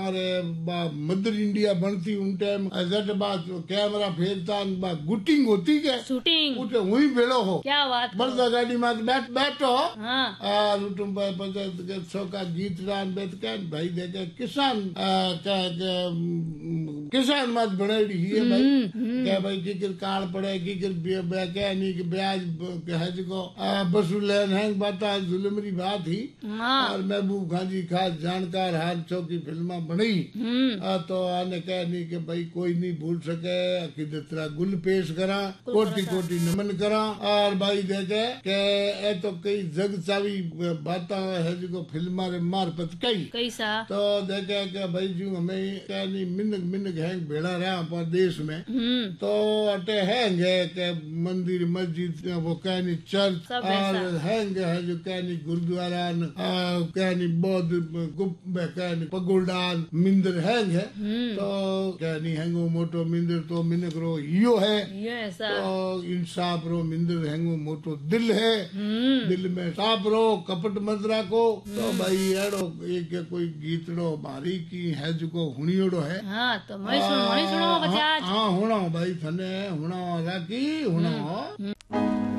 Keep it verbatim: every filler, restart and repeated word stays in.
मारे बा mother India बनती उन टाइम जट बात कैमरा फेरता बा गुटिंग होती के शूटिंग उठे वही भेड़ो हो क्या बात करो। बरदा गाड़ी में बैठ बैठो हाँ और उठुम पे पता छोका गीत रान बैठ के भाई देखे किसान आ, का, का, किसान मत बनेड़ी है भाई क्या भाई की किर कार पड़े की किर क्या नहीं कि ब्याज है जो वसूलन है बता जुलमरी बात ही हाँ और महबूब खान जी खास जानकार हार चौकी फिल्म बनी आ, तो आने कह नहीं कि भाई कोई नहीं भूल सके कि तेरा गुल पेश करा कोटि कोटि नमन करा और भाई देखे के ए तो कई जग चावी बात है जो फिल्म रे मार्फत कई कैसा तो देखे के भाई जो हमें क्या नहीं मिनक मिनक है भेड़ा रहा अपने देश में तो अटे हैंगे के मंदिर मस्जिद वो कह नहीं चर्च और हैंगे है जो कह नहीं गुरुद्वारा कह नहीं बौद्ध गुप्त कह नहीं पगोडान मिंदर हैंगे तो कह नहीं हैंगो मोटो मिंदर तो मिनक रो यो है तो इंसाफ रो मिंदर हैंगो मोटो दिल है दिल में साफ रो कपट मत राखो तो भाई एड़ो एक कोई गीतड़ो भारी की है जो हुनियोड़ो है हाँ तो मैं सुनो मैं सुनो बच्चा हाँ हुना भाई थने हुना राखी हुना